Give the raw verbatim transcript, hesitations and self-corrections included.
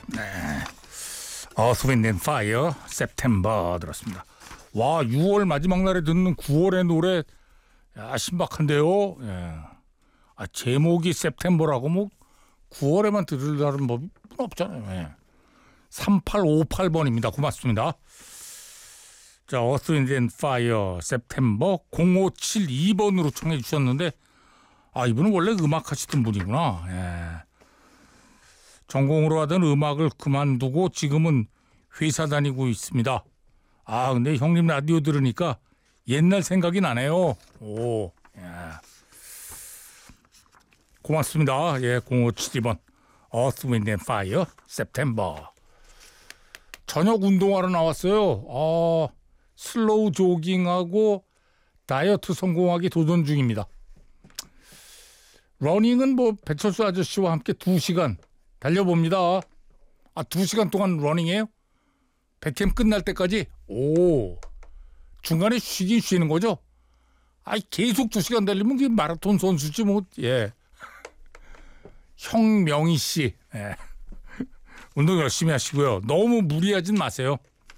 Earth, Wind and Fire, September 들었습니다. 와, 유월 마지막 날에 듣는 구월의 노래, 야, 신박한데요. 예. 아, 제목이 September라고 뭐 구월에만 들으려는 법은 없잖아요. 예. 삼팔오팔 번입니다. 고맙습니다. 자, Earth, Wind and Fire, September 공오칠이 번으로 청해 주셨는데, 아, 이분은 원래 음악 하시던 분이구나. 예. 전공으로 하던 음악을 그만두고 지금은 회사 다니고 있습니다. 아, 근데 형님 라디오 들으니까 옛날 생각이 나네요. 오, 예. 고맙습니다. 예, 공오칠이 번 Earth, Wind and Fire, September. 저녁 운동하러 나왔어요. 아, 슬로우 조깅하고 다이어트 성공하기 도전 중입니다. 러닝은 뭐 배철수 아저씨와 함께 두 시간 달려봅니다. 아, 두 시간 동안 러닝해요? 백캠 끝날 때까지? 오, 중간에 쉬긴 쉬는 거죠? 아이, 계속 두 시간 달리면 그게 마라톤 선수지 뭐. 예. 형명희 씨, 예. 운동 열심히 하시고요. 너무 무리하진 마세요.